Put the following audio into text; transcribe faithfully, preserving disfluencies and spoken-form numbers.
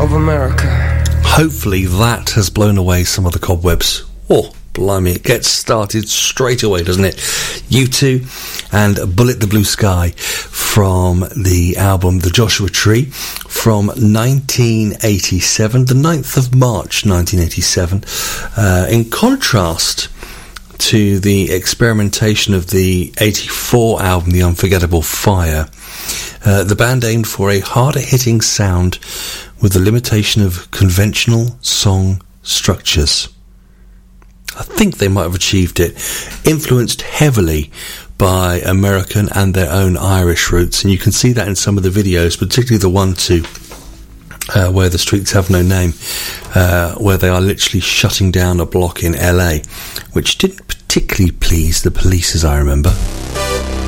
of America. Hopefully that has blown away some of the cobwebs. Oh, blimey, it gets started straight away, doesn't it? U two and Bullet the Blue Sky from the album The Joshua Tree from nineteen eighty-seven, the ninth of March nineteen eighty-seven. Uh, in contrast to the experimentation of the eighty-four album The Unforgettable Fire, uh, the band aimed for a harder-hitting sound with the limitation of conventional song structures. I think they might have achieved it, influenced heavily by American and their own Irish roots, and you can see that in some of the videos, particularly the one to uh, Where the Streets Have No Name, uh, where they are literally shutting down a block in L A, which didn't particularly please the police, as I remember.